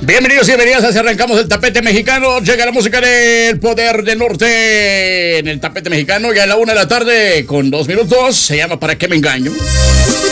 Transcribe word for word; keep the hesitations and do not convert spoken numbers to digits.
Bienvenidos y bienvenidas, así arrancamos el tapete mexicano. Llega la música del Poder del Norte en el tapete mexicano, ya a la una de la tarde con dos minutos. Se llama ¿Para qué me engaño?